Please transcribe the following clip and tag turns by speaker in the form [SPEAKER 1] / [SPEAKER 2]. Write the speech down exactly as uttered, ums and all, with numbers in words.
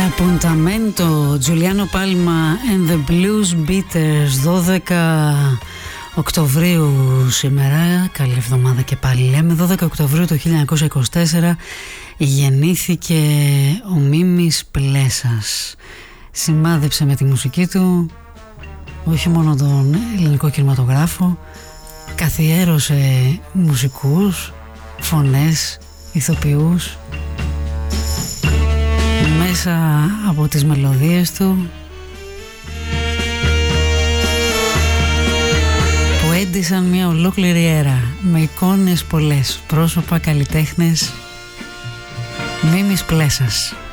[SPEAKER 1] Απονταμέντο, Τζουλιάνο Πάλμα and the Blues Beaters, δώδεκα Οκτωβρίου σήμερα, καλή εβδομάδα και πάλι λέμε. Δώδεκα Οκτωβρίου του χίλια εννιακόσια είκοσι τέσσερα γεννήθηκε ο Μίμης Πλέσας. Σημάδεψε με τη μουσική του όχι μόνο τον ελληνικό κινηματογράφο, καθιέρωσε μουσικούς, φωνές, ηθοποιούς μέσα από τις μελωδίες του που έντυσαν μια ολόκληρη έρα με εικόνες πολλές, πρόσωπα, καλλιτέχνες. Μίμης Πλέσας.